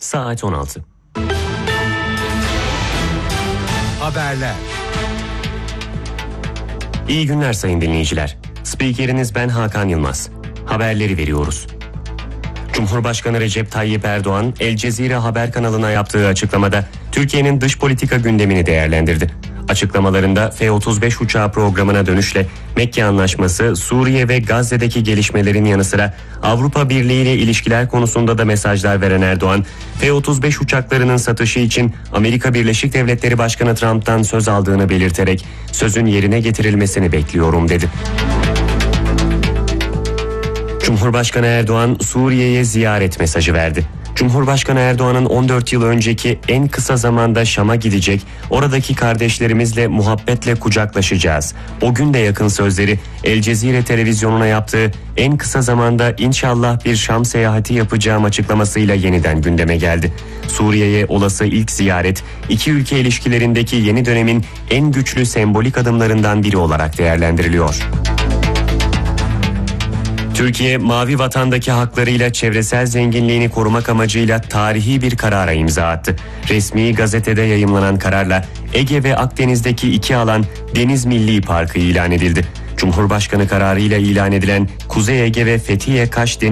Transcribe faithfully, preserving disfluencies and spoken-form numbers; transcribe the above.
Saat on altı. Haberler. İyi günler sayın dinleyiciler. Spikeriniz ben Hakan Yılmaz. Haberleri veriyoruz. Cumhurbaşkanı Recep Tayyip Erdoğan, El Cezire haber kanalına yaptığı açıklamada Türkiye'nin dış politika gündemini değerlendirdi. Açıklamalarında F otuz beş uçağı programına dönüşle Mekke Anlaşması, Suriye ve Gazze'deki gelişmelerin yanı sıra Avrupa Birliği ile ilişkiler konusunda da mesajlar veren Erdoğan, F otuz beş uçaklarının satışı için Amerika Birleşik Devletleri Başkanı Trump'tan söz aldığını belirterek sözün yerine getirilmesini bekliyorum dedi. Cumhurbaşkanı Erdoğan Suriye'ye ziyaret mesajı verdi. Cumhurbaşkanı Erdoğan'ın on dört yıl önceki en kısa zamanda Şam'a gidecek, oradaki kardeşlerimizle muhabbetle kucaklaşacağız. O gün de yakın sözleri El Cezire televizyonuna yaptığı en kısa zamanda inşallah bir Şam seyahati yapacağım açıklamasıyla yeniden gündeme geldi. Suriye'ye olası ilk ziyaret iki ülke ilişkilerindeki yeni dönemin en güçlü sembolik adımlarından biri olarak değerlendiriliyor. Türkiye, Mavi Vatan'daki haklarıyla çevresel zenginliğini korumak amacıyla tarihi bir karara imza attı. Resmi gazetede yayımlanan kararla Ege ve Akdeniz'deki iki alan Deniz Milli Parkı ilan edildi. Cumhurbaşkanı kararıyla ilan edilen Kuzey Ege ve Fethiye Kaş